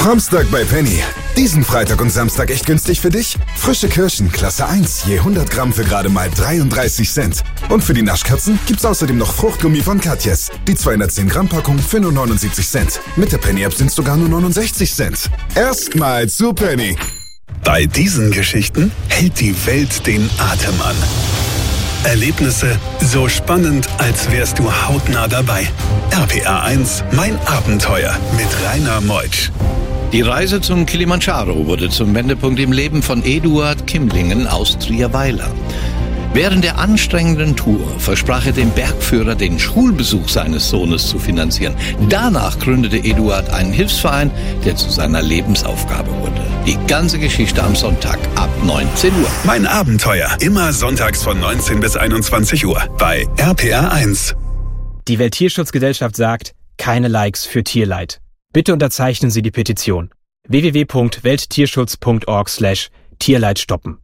Samstag bei Penny. Diesen Freitag und Samstag echt günstig für dich? Frische Kirschen, Klasse 1, je 100 Gramm für gerade mal 33 Cent. Und für die Naschkatzen gibt's außerdem noch Fruchtgummi von Katjes. Die 210 Gramm Packung für nur 79 Cent. Mit der Penny-App sind's sogar nur 69 Cent. Erstmal zu Penny. Bei diesen Geschichten hält die Welt den Atem an. Erlebnisse so spannend, als wärst du hautnah dabei. RPR 1, mein Abenteuer mit Rainer Meutsch. Die Reise zum Kilimanjaro wurde zum Wendepunkt im Leben von Eduard Kimlingen aus Trierweiler. Während der anstrengenden Tour versprach er dem Bergführer, den Schulbesuch seines Sohnes zu finanzieren. Danach gründete Eduard einen Hilfsverein, der zu seiner Lebensaufgabe wurde. Die ganze Geschichte am Sonntag ab 19 Uhr. Mein Abenteuer, immer sonntags von 19 bis 21 Uhr bei RPR 1. Die Welttierschutzgesellschaft sagt, keine Likes für Tierleid. Bitte unterzeichnen Sie die Petition. www.welttierschutz.org/Tierleid stoppen.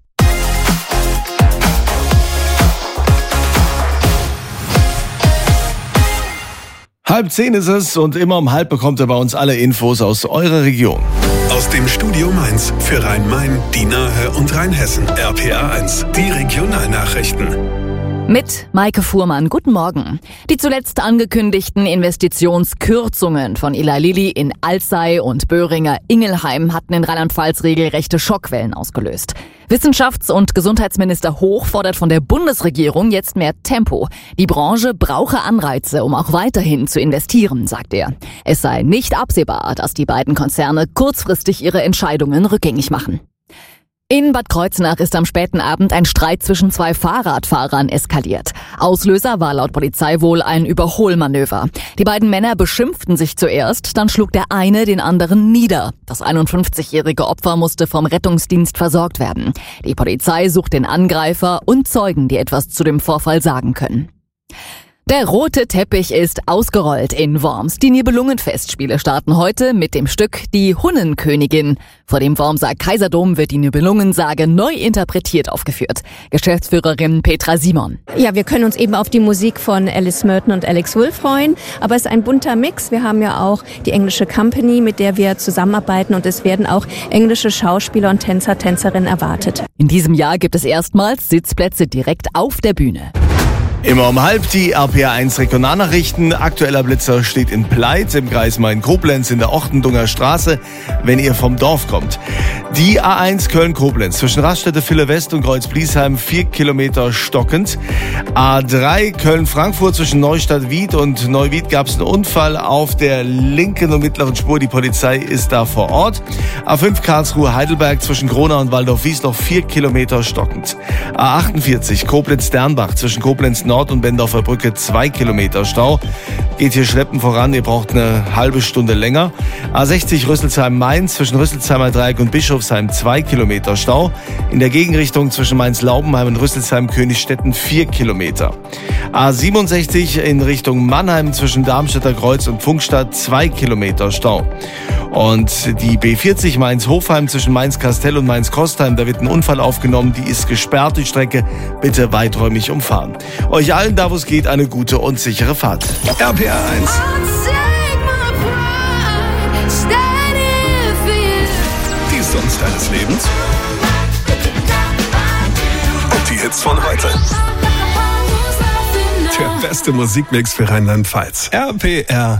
Halb 10 ist es und immer um halb bekommt ihr bei uns alle Infos aus eurer Region. Aus dem Studio Mainz für Rhein-Main, die Nahe und Rheinhessen. RPR 1, die Regionalnachrichten. Mit Maike Fuhrmann, guten Morgen. Die zuletzt angekündigten Investitionskürzungen von Eli Lilly in Alzey und Böhringer-Ingelheim hatten in Rheinland-Pfalz regelrechte Schockwellen ausgelöst. Wissenschafts- und Gesundheitsminister Hoch fordert von der Bundesregierung jetzt mehr Tempo. Die Branche brauche Anreize, um auch weiterhin zu investieren, sagt er. Es sei nicht absehbar, dass die beiden Konzerne kurzfristig ihre Entscheidungen rückgängig machen. In Bad Kreuznach ist am späten Abend ein Streit zwischen zwei Fahrradfahrern eskaliert. Auslöser war laut Polizei wohl ein Überholmanöver. Die beiden Männer beschimpften sich zuerst, dann schlug der eine den anderen nieder. Das 51-jährige Opfer musste vom Rettungsdienst versorgt werden. Die Polizei sucht den Angreifer und Zeugen, die etwas zu dem Vorfall sagen können. Der rote Teppich ist ausgerollt in Worms. Die Nibelungenfestspiele starten heute mit dem Stück Die Hunnenkönigin. Vor dem Wormser Kaiserdom wird die Nibelungensage neu interpretiert aufgeführt. Geschäftsführerin Petra Simon. Ja, wir können uns eben auf die Musik von Alice Merton und Alex Wolff freuen. Aber es ist ein bunter Mix. Wir haben ja auch die englische Company, mit der wir zusammenarbeiten. Und es werden auch englische Schauspieler und Tänzer, Tänzerinnen erwartet. In diesem Jahr gibt es erstmals Sitzplätze direkt auf der Bühne. Immer um halb die RPR 1 Regionalnachrichten. Aktueller Blitzer steht in Pleit im Kreis Main-Koblenz in der Ochtendunger Straße, wenn ihr vom Dorf kommt. Die A1 Köln-Koblenz zwischen Raststätte Ville West und Kreuz-Bliesheim 4 Kilometer stockend. A3 Köln-Frankfurt zwischen Neustadt-Wied und Neuwied gab es einen Unfall auf der linken und mittleren Spur. Die Polizei ist da vor Ort. A5 Karlsruhe-Heidelberg zwischen Gronau und Waldorf-Wiesloch 4 Kilometer stockend. A48 Koblenz-Dernbach zwischen Koblenz Nord und Bendorfer Brücke 2 Kilometer Stau. Geht hier schleppend voran, ihr braucht eine halbe Stunde länger. A60 Rüsselsheim-Mainz zwischen Rüsselsheimer Dreieck und Bischofsheim 2 Kilometer Stau. In der Gegenrichtung zwischen Mainz-Laubenheim und Rüsselsheim-Königstetten 4 Kilometer. A67 in Richtung Mannheim zwischen Darmstädter Kreuz und Pfungstadt 2 Kilometer Stau. Und die B40 Mainz-Hofheim zwischen Mainz-Kastell und Mainz-Kostheim, da wird ein Unfall aufgenommen, die ist gesperrt, die Strecke bitte weiträumig umfahren. Euch allen, da wo es geht, eine gute und sichere Fahrt. RPR 1. Die Songs deines Lebens. Und die Hits von heute. Der beste Musikmix für Rheinland-Pfalz. RPR